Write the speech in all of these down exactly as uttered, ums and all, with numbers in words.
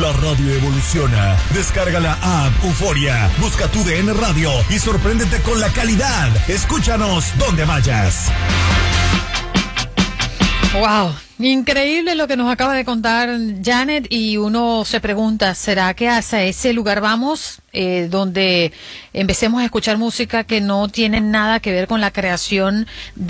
La radio evoluciona. Descarga la app Euforia, busca tu D N Radio y sorpréndete con la calidad. Escúchanos donde vayas. Wow, increíble lo que nos acaba de contar Janet, y uno se pregunta, ¿será que hacia ese lugar vamos, eh, donde empecemos a escuchar música que no tiene nada que ver con la creación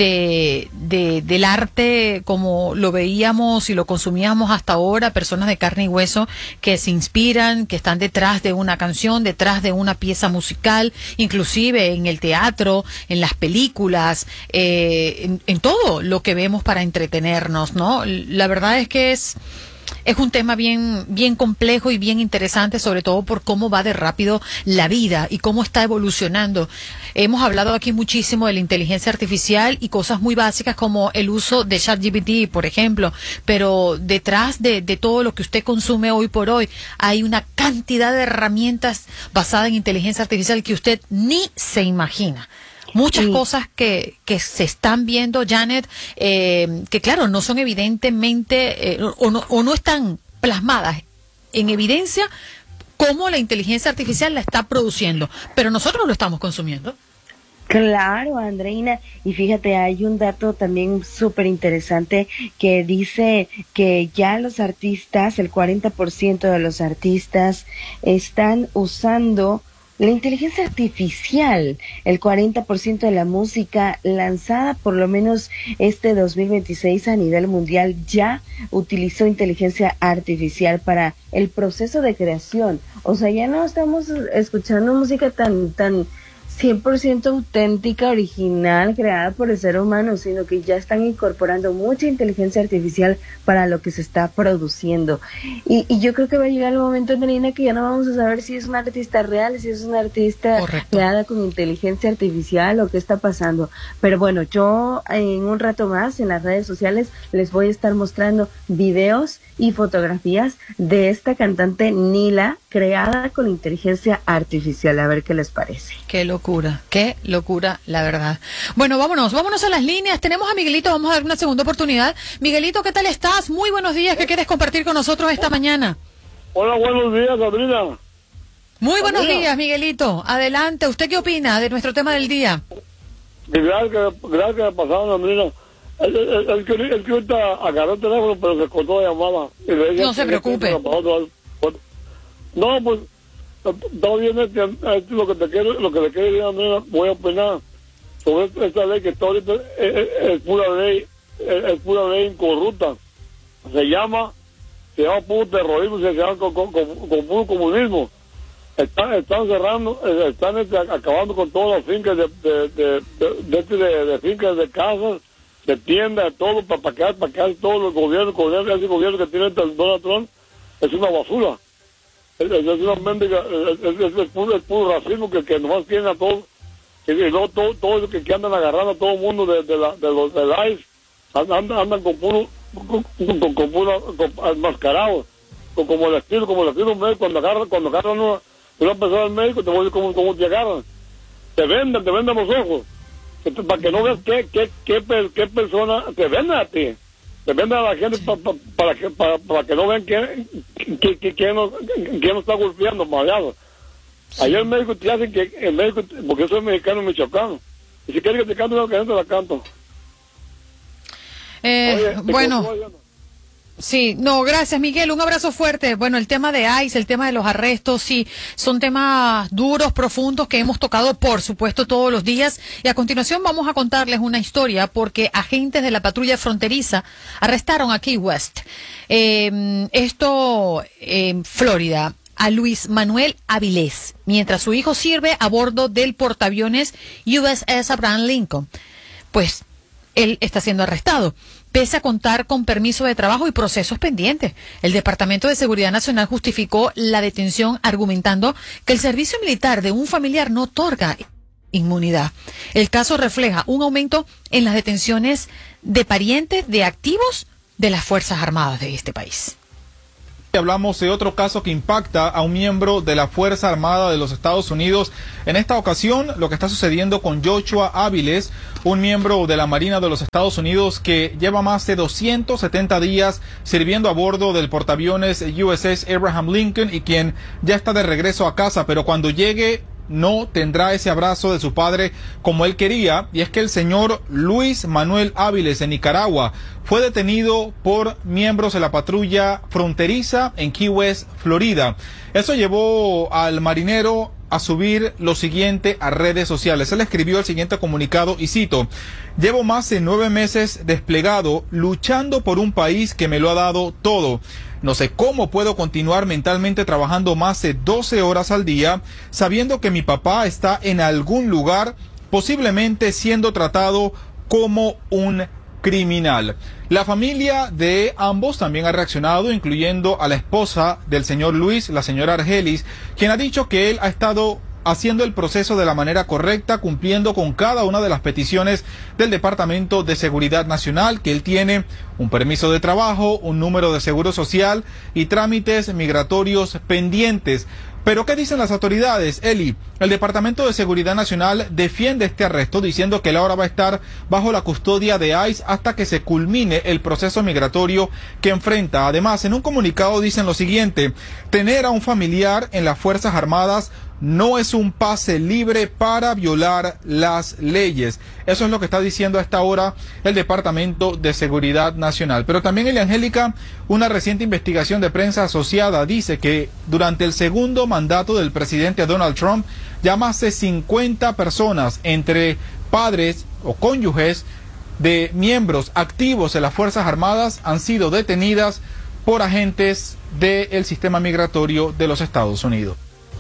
de, de del arte como lo veíamos y lo consumíamos hasta ahora, personas de carne y hueso que se inspiran, que están detrás de una canción, detrás de una pieza musical, inclusive en el teatro, en las películas, eh, en, en todo lo que vemos para entretenernos, ¿no? La verdad es que es es un tema bien bien complejo y bien interesante, sobre todo por cómo va de rápido la vida y cómo está evolucionando. Hemos hablado aquí muchísimo de la inteligencia artificial y cosas muy básicas como el uso de ChatGPT, por ejemplo, pero detrás de, de todo lo que usted consume hoy por hoy hay una cantidad de herramientas basadas en inteligencia artificial que usted ni se imagina. Muchas sí. cosas que, que se están viendo, Janet, eh, que claro, no son evidentemente, eh, o, no, o no están plasmadas en evidencia cómo la inteligencia artificial la está produciendo, pero nosotros lo estamos consumiendo. Claro, Andreina, y fíjate, hay un dato también súper interesante que dice que ya los artistas, el cuarenta por ciento de los artistas están usando la inteligencia artificial. El cuarenta por ciento de la música lanzada por lo menos este dos mil veintiséis a nivel mundial ya utilizó inteligencia artificial para el proceso de creación. O sea, ya no estamos escuchando música tan tan cien por ciento auténtica, original, creada por el ser humano, sino que ya están incorporando mucha inteligencia artificial para lo que se está produciendo. Y, y yo creo que va a llegar el momento, Andreina, que ya no vamos a saber si es una artista real, si es una artista Correcto. creada con inteligencia artificial o qué está pasando. Pero bueno, yo en un rato más en las redes sociales les voy a estar mostrando videos y fotografías de esta cantante Nila, creada con inteligencia artificial, a ver qué les parece. Qué locura, qué locura, la verdad. Bueno, vámonos, vámonos a las líneas. Tenemos a Miguelito, vamos a dar una segunda oportunidad. Miguelito, ¿qué tal estás? Muy buenos días, ¿qué quieres compartir con nosotros esta mañana? Hola, buenos días, Sabrina. Muy buenos Sabrina. días, Miguelito. Adelante, ¿usted qué opina de nuestro tema del día? Gracias, gracias, pasaron, Sabrina. Es, es, es, que, es que ahorita agarró el teléfono, pero se cortó la llamada. Y le dije, no se preocupe. No, pues, todo bien, este, este, lo que te quiero, lo que le quiero decir, Andrea, voy a opinar sobre esta, esta ley que está ahorita, es, es, es pura ley, es, es pura ley incorrupta. Se llama, se llama puro terrorismo, se llama con, con, con, con puro comunismo. Están, están cerrando, están este, acabando con todas las fincas de, de, de, de, de, de, de fincas de casas, de tiendas, de todo, para pagar, para pagar todos los gobiernos, gobiernos, ese gobierno que tiene el Donald Trump, es una basura. Es, es una mendiga, es, es, es, puro, es puro racismo que, que nomás tiene a todos, y, y luego todo, todo que, que andan agarrando a todo el mundo de, de, la, de los del I C E, andan, andan con puro, con, con, con puro, con, enmascarados, con, como el estilo, como el estilo médico, cuando agarran, cuando agarran una, una persona al médico, te voy a decir cómo, cómo te agarran, te venden, te venden los ojos, para que no veas qué, qué, qué, qué persona te vende a ti. Depende de la gente pa, pa, para que para, para que no vean quién que, que, que nos, que nos está golpeando, mareado. Sí. Ayer el médico te hace que el médico, porque yo soy mexicano michoacano, y si quieres que te cante una canción te la canto. Eh, Oye, bueno. Sí, no, gracias Miguel, un abrazo fuerte. Bueno, el tema de I C E, el tema de los arrestos, sí, son temas duros, profundos que hemos tocado, por supuesto, todos los días. Y a continuación vamos a contarles una historia porque agentes de la patrulla fronteriza arrestaron a Key West. Eh, esto en Florida, a Luis Manuel Avilés, mientras su hijo sirve a bordo del portaaviones U S S Abraham Lincoln. Pues él está siendo arrestado, pese a contar con permiso de trabajo y procesos pendientes. El Departamento de Seguridad Nacional justificó la detención argumentando que el servicio militar de un familiar no otorga inmunidad. El caso refleja un aumento en las detenciones de parientes de activos de las Fuerzas Armadas de este país. Hablamos de otro caso que impacta a un miembro de la Fuerza Armada de los Estados Unidos. En esta ocasión, lo que está sucediendo con Joshua Áviles, un miembro de la Marina de los Estados Unidos que lleva más de doscientos setenta días sirviendo a bordo del portaaviones U S S Abraham Lincoln y quien ya está de regreso a casa, pero cuando llegue no tendrá ese abrazo de su padre como él quería, y es que el señor Luis Manuel Áviles de Nicaragua fue detenido por miembros de la patrulla fronteriza en Key West, Florida. Eso llevó al marinero a subir lo siguiente a redes sociales. Él escribió el siguiente comunicado y cito: llevo más de nueve meses desplegado luchando por un país que me lo ha dado todo. No sé cómo puedo continuar mentalmente trabajando más de doce horas al día, sabiendo que mi papá está en algún lugar, posiblemente siendo tratado como un criminal. La familia de ambos también ha reaccionado, incluyendo a la esposa del señor Luis, la señora Argelis, quien ha dicho que él ha estado haciendo el proceso de la manera correcta, cumpliendo con cada una de las peticiones del Departamento de Seguridad Nacional, que él tiene un permiso de trabajo, un número de seguro social y trámites migratorios pendientes. Pero ¿qué dicen las autoridades, Eli? El Departamento de Seguridad Nacional defiende este arresto diciendo que él ahora va a estar bajo la custodia de ICE hasta que se culmine el proceso migratorio que enfrenta. Además, en un comunicado dicen lo siguiente: tener a un familiar en las Fuerzas Armadas no es un pase libre para violar las leyes. Eso es lo que está diciendo a esta hora el Departamento de Seguridad Nacional. Pero también, Elia Angélica, una reciente investigación de prensa asociada dice que durante el segundo mandato del presidente Donald Trump, ya más de cincuenta personas, entre padres o cónyuges de miembros activos de las Fuerzas Armadas, han sido detenidas por agentes del sistema migratorio de los Estados Unidos.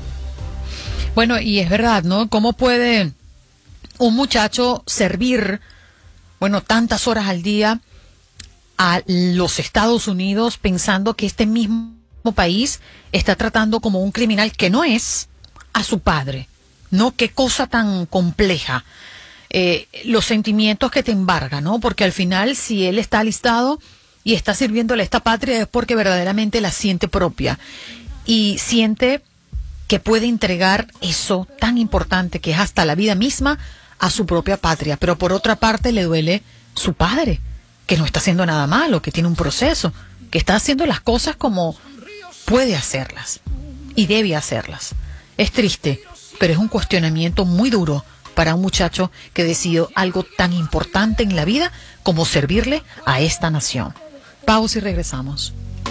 Bueno, y es verdad, ¿no? ¿Cómo puede un muchacho servir, bueno, tantas horas al día a los Estados Unidos pensando que este mismo país está tratando como un criminal que no es a su padre? ¿No? Qué cosa tan compleja. Eh, los sentimientos que te embargan, ¿no? Porque al final, si él está alistado y está sirviéndole a esta patria, es porque verdaderamente la siente propia y siente que puede entregar eso tan importante que es hasta la vida misma a su propia patria. Pero por otra parte le duele su padre, que no está haciendo nada malo, que tiene un proceso, que está haciendo las cosas como puede hacerlas y debe hacerlas. Es triste, pero es un cuestionamiento muy duro para un muchacho que decidió algo tan importante en la vida como servirle a esta nación. Pausa y regresamos.